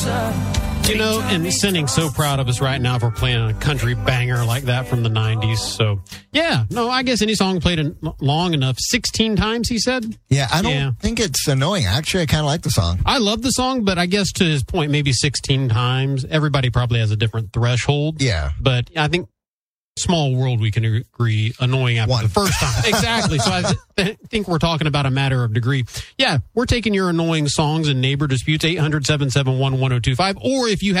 You know, and Sinning's so proud of us right now for playing a country banger like that from the 90s. So, yeah, no, I guess any song played long enough. 16 times, he said? Yeah, I don't think it's annoying. Actually, I kind of like the song. I love the song, but I guess to his point, maybe 16 times. Everybody probably has a different threshold. Yeah. But I think small world, we can agree, annoying after the first time. Exactly. So I think we're talking about a matter of degree. Yeah, we're taking your annoying songs and neighbor disputes, 800-771-1025. Or if you have